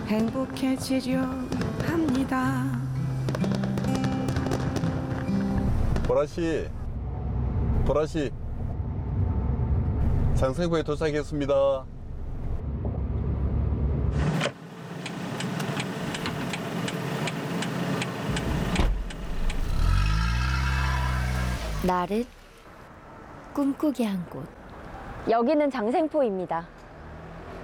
행복해지려 합니다. 보라씨, 보라씨, 장생포에 도착했습니다. 나를 꿈꾸게 한 곳. 여기는 장생포입니다.